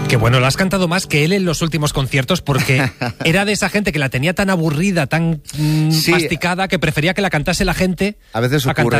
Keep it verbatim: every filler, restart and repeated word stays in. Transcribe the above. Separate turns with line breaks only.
Que bueno, la has cantado más que él en los últimos conciertos porque era de esa gente que la tenía tan aburrida, tan mm,
Sí.
masticada, que prefería que la cantase la gente
A veces
a
ocurre.
cantar